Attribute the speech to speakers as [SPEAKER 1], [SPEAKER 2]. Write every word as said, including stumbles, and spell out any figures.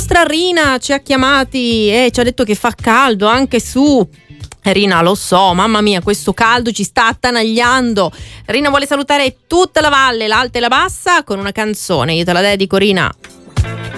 [SPEAKER 1] nostra Rina ci ha chiamati e ci ha detto che fa caldo anche su. Rina, lo so, mamma mia, questo caldo ci sta attanagliando. Rina vuole salutare tutta la valle, l'alta e la bassa, con una canzone. Io te la dedico, Rina.